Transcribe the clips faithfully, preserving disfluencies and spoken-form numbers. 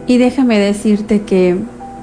Y déjame decirte que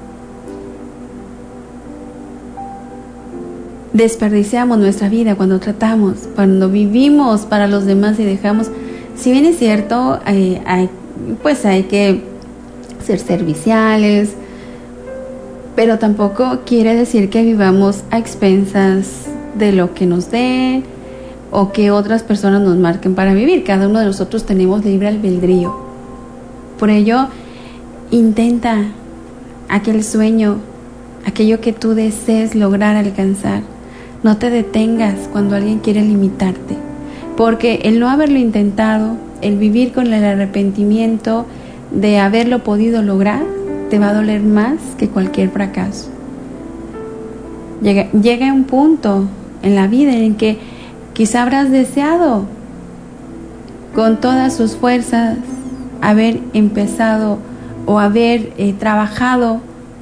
desperdiciamos nuestra vida cuando tratamos, cuando vivimos para los demás y dejamos, si bien es cierto, eh, hay, pues hay que ser serviciales, pero tampoco quiere decir que vivamos a expensas de lo que nos den o que otras personas nos marquen para vivir. Cada uno de nosotros tenemos libre albedrío. Por ello, intenta aquel sueño, aquello que tú desees lograr alcanzar. No te detengas cuando alguien quiere limitarte, porque el no haberlo intentado, el vivir con el arrepentimiento de haberlo podido lograr, te va a doler más que cualquier fracaso. Llega, llega un punto en la vida en que quizá habrás deseado con todas sus fuerzas haber empezado o haber eh, trabajado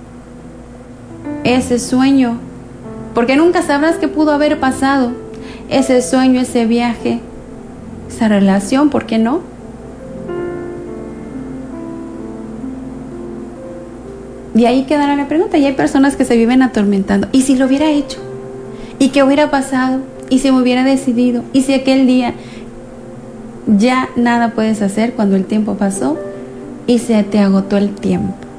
ese sueño, porque nunca sabrás qué pudo haber pasado, ese sueño, ese viaje, esa relación, ¿por qué no? Y ahí quedará la pregunta. Y hay personas que se viven atormentando. ¿Y si lo hubiera hecho? ¿Y qué hubiera pasado? ¿Y si me hubiera decidido? ¿Y si aquel día? Ya nada puedes hacer cuando el tiempo pasó y se te agotó el tiempo.